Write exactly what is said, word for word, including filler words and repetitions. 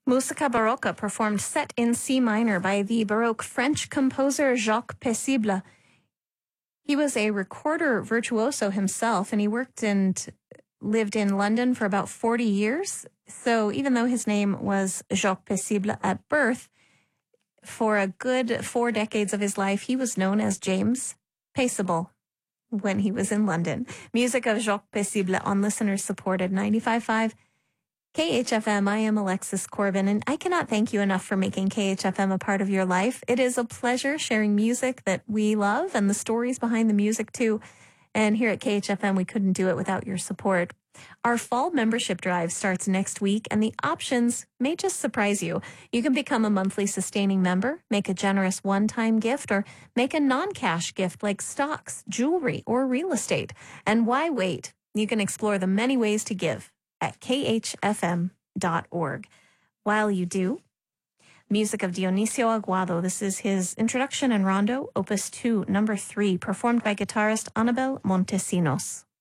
Musica Barocca, performed set in C minor by the Baroque French composer Jacques Pessible. He was a recorder virtuoso himself, and he worked and lived in London for about forty years. So even though his name was Jacques Pessible at birth, for a good four decades of his life, he was known as James Paceable when he was in London. Music of Jacques Pessible on listener-supported ninety-five point five K H F M. I am Alexis Corbin, and I cannot thank you enough for making K H F M a part of your life. It is a pleasure sharing music that we love and the stories behind the music, too. And here at K H F M, we couldn't do it without your support. Our fall membership drive starts next week, and the options may just surprise you. You can become a monthly sustaining member, make a generous one-time gift, or make a non-cash gift like stocks, jewelry, or real estate. And why wait? You can explore the many ways to give at k h f m dot org. While you do, music of Dionisio Aguado. This is his introduction and rondo, opus two, number three, performed by guitarist Anabel Montesinos.